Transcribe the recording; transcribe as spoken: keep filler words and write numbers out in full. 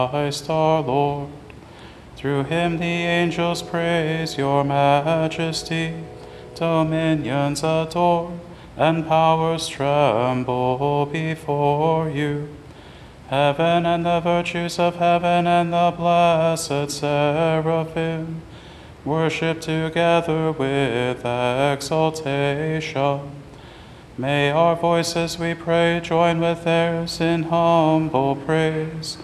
Christ our Lord. Through him the angels praise your majesty, dominions adore, and powers tremble before you. Heaven and the virtues of heaven and the blessed seraphim worship together with exaltation. May our voices, we pray, join with theirs in humble praise